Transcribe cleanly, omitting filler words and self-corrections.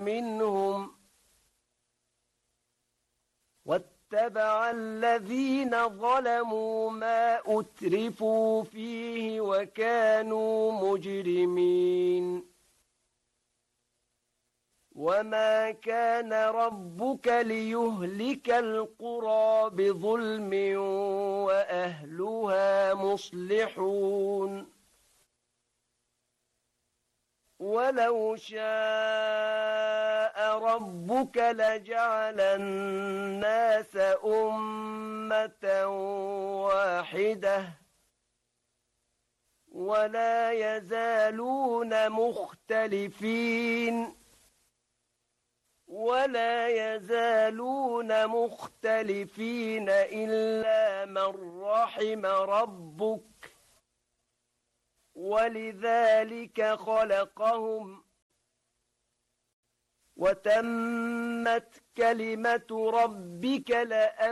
منهم واتبع الذين ظلموا ما أترفوا فيه وكانوا مجرمين وما كان ربك ليهلك القرى بظلم وأهلها مصلحون ولو شاء ربك لجعل الناس أمة واحدة ولا يزالون مختلفين إلا من رحم ربك ولذلك خلقهم وتمت كلمة ربك